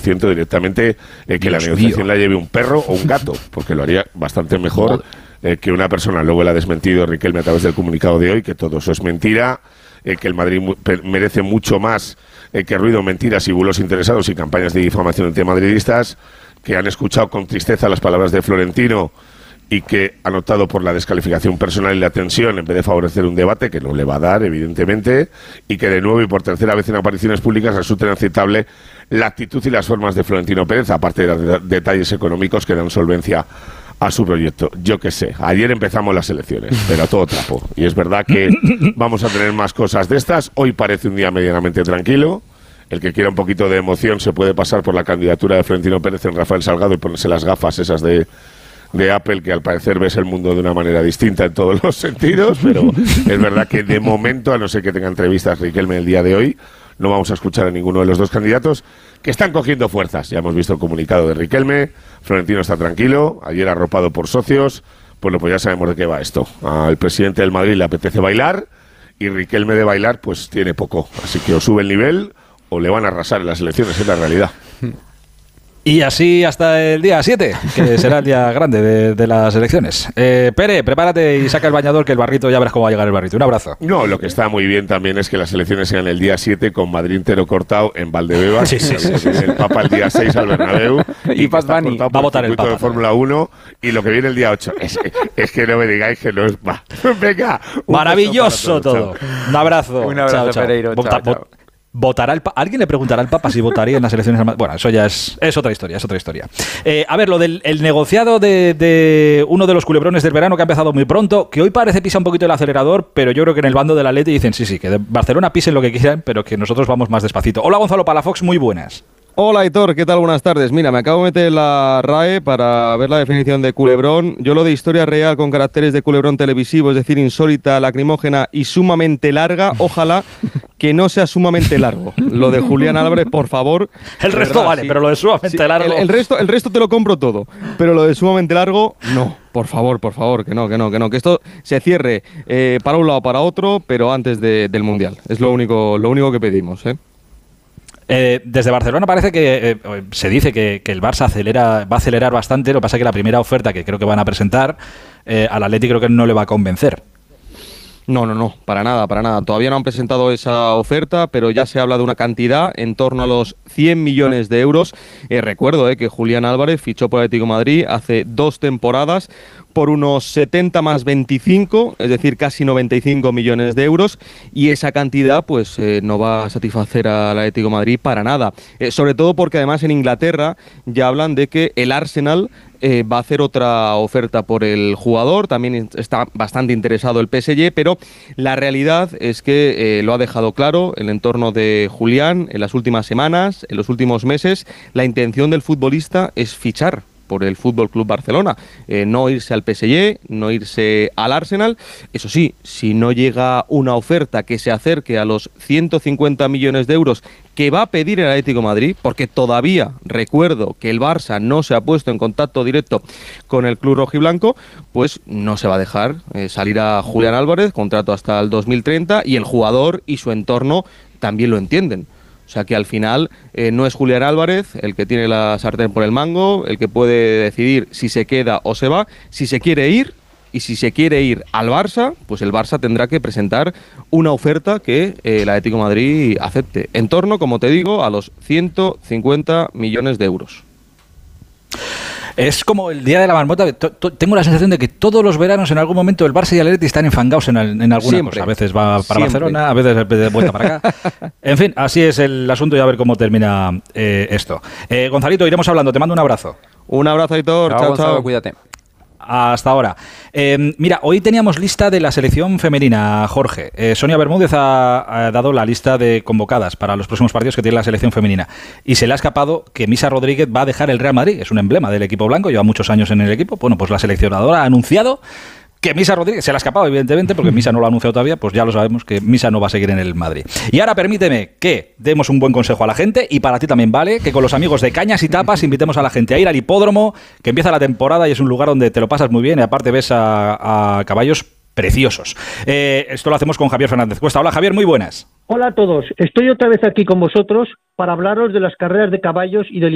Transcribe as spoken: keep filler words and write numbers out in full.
ciento directamente eh, que Dios la negociación mío. La lleve un perro o un gato, porque lo haría bastante mejor eh, que una persona. Luego le ha desmentido Riquelme a través del comunicado de hoy, que todo eso es mentira, eh, que el Madrid mu- merece mucho más eh, que ruido, mentiras y bulos interesados y campañas de difamación entre madridistas, que han escuchado con tristeza las palabras de Florentino y que han optado por la descalificación personal y la tensión en vez de favorecer un debate que no le va a dar, evidentemente, y que de nuevo y por tercera vez en apariciones públicas resulta inaceptable la actitud y las formas de Florentino Pérez, aparte de los de- detalles económicos que dan solvencia a su proyecto. Yo qué sé, ayer empezamos las elecciones, pero a todo trapo, y es verdad que vamos a tener más cosas de estas. Hoy parece un día medianamente tranquilo. El que quiera un poquito de emoción se puede pasar por la candidatura de Florentino Pérez en Rafael Salgado y ponerse las gafas esas de de Apple, que al parecer ves el mundo de una manera distinta en todos los sentidos, pero es verdad que de momento, a no ser que tenga entrevistas Riquelme el día de hoy, no vamos a escuchar a ninguno de los dos candidatos, que están cogiendo fuerzas. Ya hemos visto el comunicado de Riquelme, Florentino está tranquilo, ayer arropado por socios. Bueno, pues ya sabemos de qué va esto. Al presidente del Madrid le apetece bailar, y Riquelme de bailar pues tiene poco, así que o sube el nivel o le van a arrasar en las elecciones, es la realidad. Y así hasta el día siete, que será el día grande de, de las elecciones. Eh, Pere, prepárate y saca el bañador, que el barrito, ya verás cómo va a llegar el barrito. Un abrazo. No, lo que está muy bien también es que las elecciones sean el día siete con Madrid entero cortado en Valdebebas. Sí, sí, sí, sí, sí. El Papa el día seis al Bernabéu. Y, y Bad Bunny va a votar el Papa de Fórmula uno. Y lo que viene el día ocho. Es, es que no me digáis que no es... Va. Venga. Maravilloso todo. Un abrazo. Un abrazo, chao, chao. Pereiro. Vota, Chao, chao. ¿Votará el pa- ¿Alguien le preguntará al Papa si votaría en las elecciones? Bueno, eso ya es, es otra historia, es otra historia. Eh, a ver, lo del el negociado de, de uno de los culebrones del verano que ha empezado muy pronto, que hoy parece pisa un poquito el acelerador, pero yo creo que en el bando del Atleti dicen sí, sí, que de Barcelona pisen lo que quieran, pero que nosotros vamos más despacito. Hola, Gonzalo Palafox, muy buenas. Hola, Aitor, ¿qué tal? Buenas tardes. Mira, me acabo de meter la R A E para ver la definición de culebrón. Yo lo de historia real con caracteres de culebrón televisivo, es decir, insólita, lacrimógena y sumamente larga, ojalá que no sea sumamente largo. Lo de Julián Álvarez, por favor. El resto verdad, vale, sí. pero lo de sumamente Sí, largo... El, el, resto, el resto te lo compro todo, pero lo de sumamente largo, no. Por favor, por favor, que no, que no, que no. Que esto se cierre eh, para un lado o para otro, pero antes de, del Mundial. Es lo único, lo único que pedimos, ¿eh? Eh, desde Barcelona parece que eh, se dice que, que el Barça acelera, va a acelerar bastante. Lo que pasa es que la primera oferta que creo que van a presentar eh, al Atleti creo que no le va a convencer. No, no, no, para nada, para nada. Todavía no han presentado esa oferta, pero ya se habla de una cantidad en torno a los cien millones de euros. Eh, recuerdo eh, que Julián Álvarez fichó por Atlético de Madrid hace dos temporadas por unos setenta más veinticinco, es decir, casi noventa y cinco millones de euros, y esa cantidad pues eh, no va a satisfacer al Atlético de Madrid para nada. Eh, sobre todo porque además en Inglaterra ya hablan de que el Arsenal Eh, va a hacer otra oferta por el jugador, también está bastante interesado el P S G, pero la realidad es que eh, lo ha dejado claro el entorno de Julián en las últimas semanas, en los últimos meses. La intención del futbolista es fichar por el Fútbol Club Barcelona, eh, no irse al P S G, no irse al Arsenal. Eso sí, si no llega una oferta que se acerque a los ciento cincuenta millones de euros que va a pedir el Atlético de Madrid, porque todavía recuerdo que el Barça no se ha puesto en contacto directo con el club rojiblanco, pues no se va a dejar eh, salir a Julián Álvarez, contrato hasta el dos mil treinta, y el jugador y su entorno también lo entienden. O sea que al final eh, no es Julián Álvarez el que tiene la sartén por el mango, el que puede decidir si se queda o se va. Si se quiere ir, y si se quiere ir al Barça, pues el Barça tendrá que presentar una oferta que eh, el Atlético de Madrid acepte. En torno, como te digo, a los ciento cincuenta millones de euros. Es como el día de la marmota. Tengo la sensación de que todos los veranos en algún momento el Barça y el Atleti están enfangados en, en alguna Siempre. cosa. A veces va para Siempre. Barcelona, a veces de vuelta para acá. En fin, así es el asunto y a ver cómo termina eh, esto. Eh, Gonzalito, iremos hablando. Te mando un abrazo. Un abrazo, Aitor. Chao, Chao, Gonzalo, chao. cuídate. Hasta ahora. Eh, mira, hoy teníamos lista de la selección femenina, Jorge. Eh, Sonia Bermúdez ha, ha dado la lista de convocadas para los próximos partidos que tiene la selección femenina. Y se le ha escapado que Misa Rodríguez va a dejar el Real Madrid. Es un emblema del equipo blanco, lleva muchos años en el equipo. Bueno, pues la seleccionadora ha anunciado que Misa Rodríguez, se le ha escapado evidentemente porque Misa no lo ha anunciado todavía, pues ya lo sabemos que Misa no va a seguir en el Madrid. Y ahora permíteme que demos un buen consejo a la gente, y para ti también vale, que con los amigos de Cañas y Tapas invitemos a la gente a ir al hipódromo, que empieza la temporada y es un lugar donde te lo pasas muy bien y aparte ves a, a caballos preciosos. Eh, esto lo hacemos con Javier Fernández Cuesta. Hola Javier, muy buenas. Hola a todos, estoy otra vez aquí con vosotros para hablaros de las carreras de caballos y del